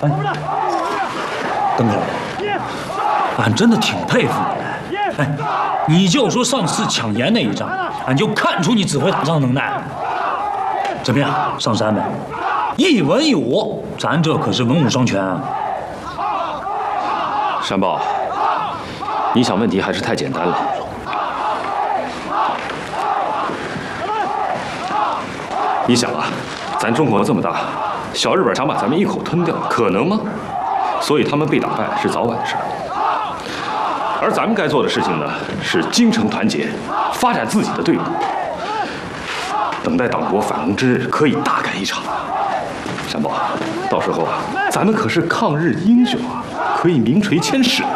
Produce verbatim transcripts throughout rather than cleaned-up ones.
哎，邓哥，俺真的挺佩服你的。哎，你就说上次抢盐那一仗，俺就看出你指挥打仗能耐。怎么样，上山没？一文一武，咱这可是文武双全啊。 山豹，你想问题还是太简单了。你想啊，咱中国这么大，小日本想把咱们一口吞掉，可能吗？所以他们被打败是早晚的事儿。而咱们该做的事情呢，是精诚团结，发展自己的队伍，等待党国反攻之日，可以大干一场。山豹，到时候啊，咱们可是抗日英雄啊，可以名垂千史。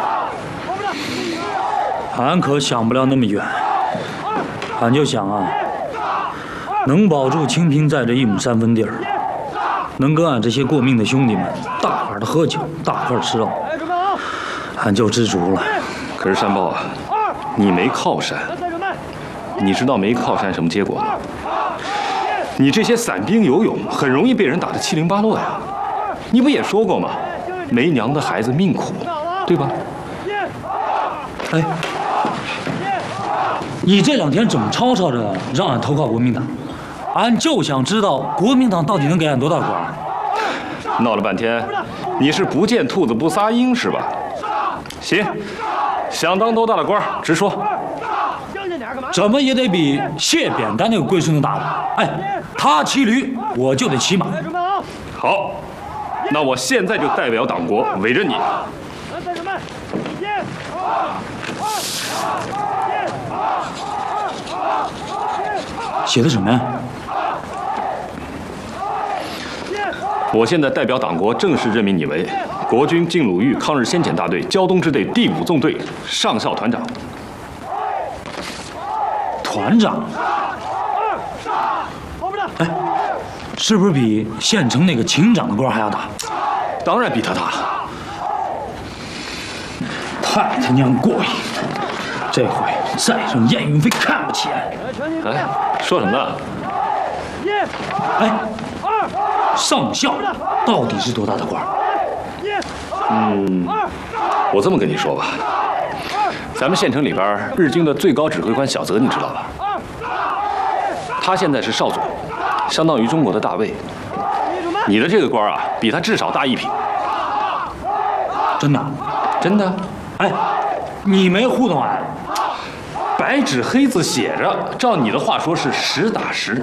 俺可想不了那么远，俺就想啊，能保住清平寨这一亩三分地儿，能跟俺这些过命的兄弟们大块的喝酒，大块吃肉，俺就知足了。 可是山豹啊，你没靠山，你知道没靠山什么结果吗？你这些散兵游勇，很容易被人打得七零八落呀。你不也说过吗？没娘的孩子命苦，对吧？ 哎，你这两天总吵吵着让俺投靠国民党，俺就想知道国民党到底能给俺多大官？ 闹了半天，你是不见兔子不撒鹰是吧？行，想当多大的官，直说。 怎么也得比谢扁担那个龟孙子大吧？哎，他骑驴，我就得骑马。 好，那我现在就代表党国围着你。 写的什么呀？ 我现在代表党国正式任命你为国军晋鲁豫抗日先遣大队胶东支队第五纵队上校团长。 团长？哎，是不是比县城那个情长的官还要大？ 当然比他大。 太他娘过瘾！这回再让燕云飞看不起俺。 哎，说什么呢？ 哎，上校到底是多大的官？ 嗯，我这么跟你说吧，咱们县城里边日军的最高指挥官小泽，你知道吧？他现在是少佐，相当于中国的大尉。你的这个官啊，比他至少大一品。 真的？ 真的？ 哎，你没糊弄俺？ 白纸黑字写着，照你的话说是实打实。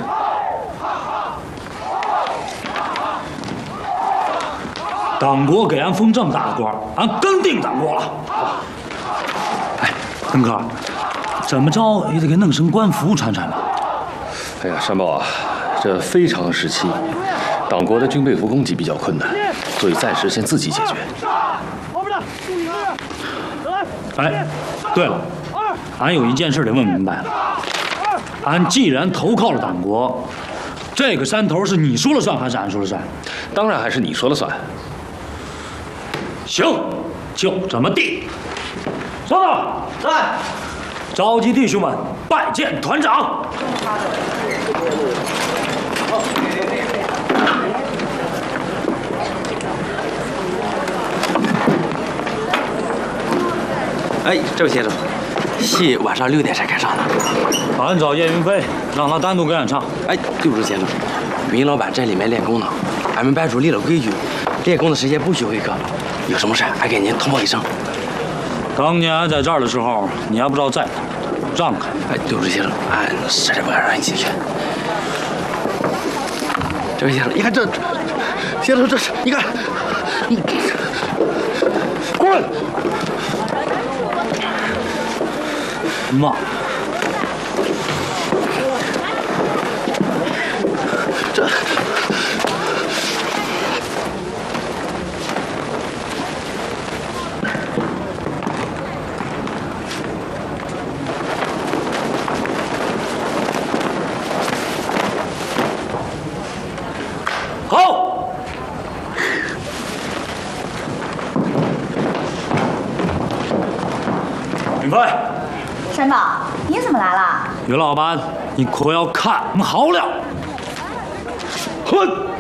党国给俺封这么大的官，俺跟定党国了。哎，邓哥，怎么着也得给弄身官服穿穿吧？ 哎呀，山豹啊，这非常时期，党国的军备服供给比较困难，所以暂时先自己解决。 哎，对了，俺有一件事得问明白了。俺既然投靠了党国，这个山头是你说了算还是俺说了算？ 当然还是你说了算。 行，就这么定。上到， 在。 召集弟兄们拜见团长。 哎，这位先生，戏晚上六点才开场呢。 俺找叶云飞，让他单独给俺唱。 哎，对不住先生，云老板在里面练功呢。俺们班主立了规矩，练功的时间不许会客。有什么事还给您通报一声。 当年俺在这儿的时候，你还不知道在呢，让开。 哎，对不住先生，俺实在不敢让你进去。这位先生，你看这，先生这是，你看，你滚！ 妈！ 这。 好。云飞。 山宝，你怎么来了？ 于老板，你可要看好了！哼！